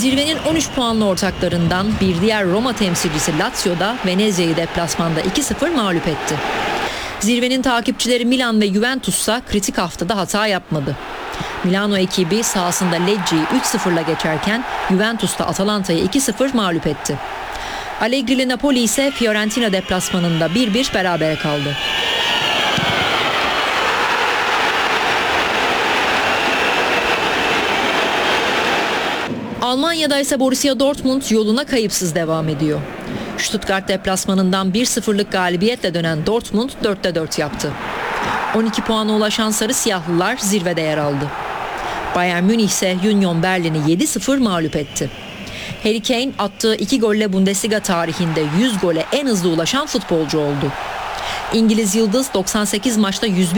Zirvenin 13 puanlı ortaklarından bir diğer Roma temsilcisi Lazio da Venezia'yı deplasmanda 2-0 mağlup etti. Zirvenin takipçileri Milan ve Juventus'sa kritik haftada hata yapmadı. Milano ekibi sahasında Lecce'yi 3-0'la geçerken Juventus da Atalanta'yı 2-0 mağlup etti. Allegri'li Napoli ise Fiorentina deplasmanında 1-1 berabere kaldı. Almanya'da ise Borussia Dortmund yoluna kayıpsız devam ediyor. Stuttgart deplasmanından 1-0'lık galibiyetle dönen Dortmund 4'te 4 yaptı. 12 puana ulaşan Sarı Siyahlılar zirvede yer aldı. Bayern Münih ise Union Berlin'i 7-0 mağlup etti. Harry Kane attığı 2 golle Bundesliga tarihinde 100 gole en hızlı ulaşan futbolcu oldu. İngiliz yıldız 98 maçta 101